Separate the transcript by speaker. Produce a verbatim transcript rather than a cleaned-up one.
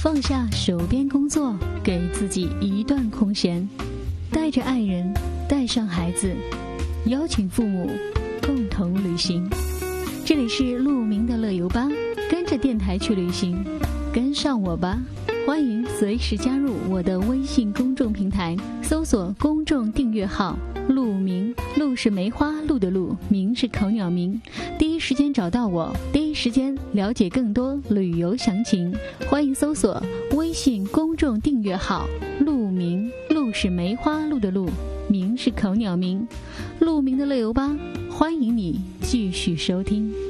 Speaker 1: 放下手边工作，给自己一段空闲，带着爱人，带上孩子，邀请父母共同旅行。这里是鹿鸣的乐游吧，跟着电台去旅行，跟上我吧。欢迎随时加入我的微信公众平台，搜索公众订阅号鹿鸣，鹿是梅花鹿的鹿，鸣是口鸟鸣，第一时间找到我，第一时间了解更多旅游详情。欢迎搜索微信公众订阅号鹿鸣，鹿是梅花鹿的鹿，鸣是口鸟鸣，鹿鸣的乐游吧，欢迎你继续收听。